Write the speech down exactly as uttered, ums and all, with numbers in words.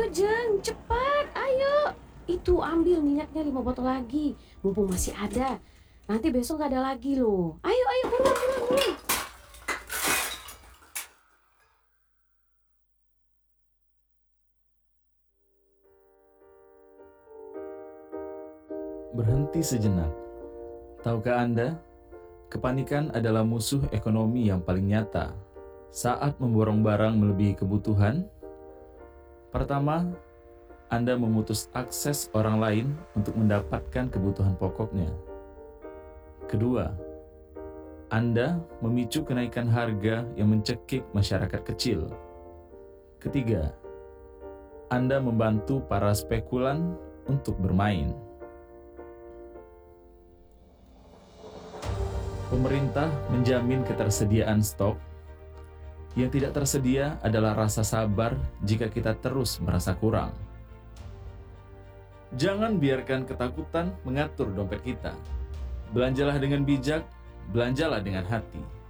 Ayo Jeng, cepat, ayo. Itu ambil minyaknya lima botol lagi. Mumpung masih ada. Nanti besok nggak ada lagi loh. Ayo, ayo, buruan, buruan, buruan. Berhenti sejenak. Tahukah Anda, kepanikan adalah musuh ekonomi yang paling nyata. Saat memborong barang melebihi kebutuhan, pertama, Anda memutus akses orang lain untuk mendapatkan kebutuhan pokoknya. Kedua, Anda memicu kenaikan harga yang mencekik masyarakat kecil. Ketiga, Anda membantu para spekulan untuk bermain. Pemerintah menjamin ketersediaan stok. Yang tidak tersedia adalah rasa sabar jika kita terus merasa kurang. Jangan biarkan ketakutan mengatur dompet kita. Belanjalah dengan bijak, belanjalah dengan hati.